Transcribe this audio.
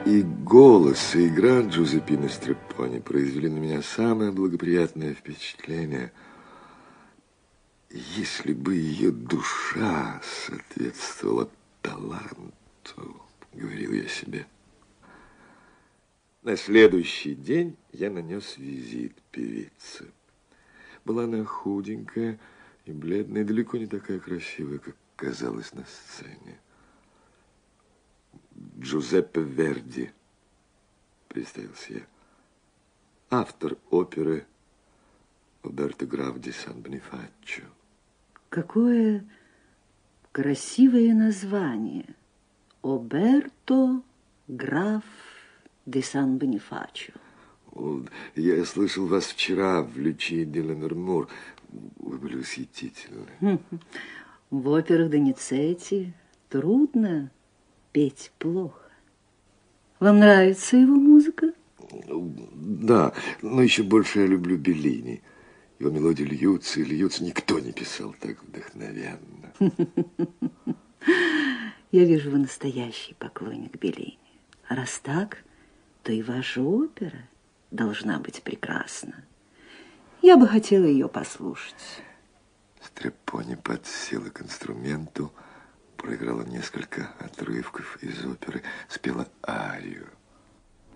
И голос, и игра Джузеппины Стрепони произвели на меня самое благоприятное впечатление. Если бы ее душа соответствовала таланту, говорил я себе. На следующий день я нанес визит певице. Была она худенькая и бледная, далеко не такая красивая, как казалось на сцене. Джузеппе Верди, представился я, автор оперы Роберто граф де Сан-Бонифаччо. Какое красивое название. Роберто граф де Сан-Бонифаччо. Я слышал вас вчера в Лючии де Ламермур. Вы были восхитительны. В операх Доницетти трудно петь плохо. Вам нравится его музыка? Да, но еще больше я люблю Беллини. Его мелодии льются и льются. Никто не писал так вдохновенно. Я вижу, вы настоящий поклонник Беллини. А раз так, то и ваша опера должна быть прекрасна. Я бы хотела ее послушать. Стрепони подсела к инструменту, проиграла несколько отрывков из оперы, спела арию.